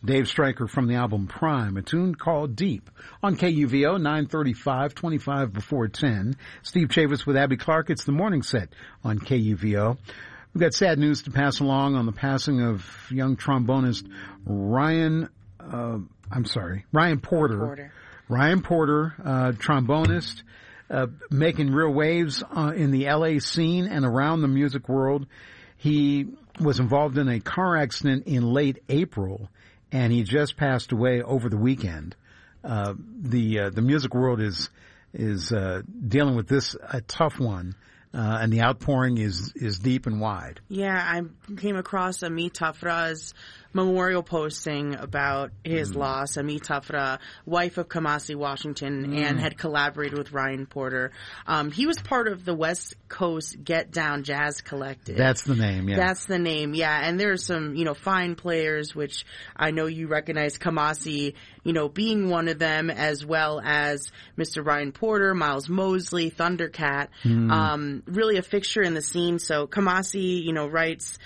Dave Stryker from the album Prime, a tune called Deep on KUVO 935, 25 before 10. Steve Chavis with Abby Clark. It's the morning set on KUVO. We've got sad news to pass along on the passing of young trombonist Ryan Porter. Ryan Porter, trombonist, making real waves in the LA scene and around the music world. He was involved in a car accident in late April, and he just passed away over the weekend. The music world is dealing with this a tough one. And the outpouring is deep and wide. Yeah, I came across Amit Tafra's memorial posting about his loss. Amit Tafra, wife of Kamasi Washington, and had collaborated with Ryan Porter. He was part of the West Coast Get Down Jazz Collective. That's the name, yeah. That's the name, yeah. And there's some, fine players, which I know you recognize, Kamasi, being one of them, as well as Mr. Ryan Porter, Miles Mosley, Thundercat. Really a fixture in the scene. So Kamasi, writes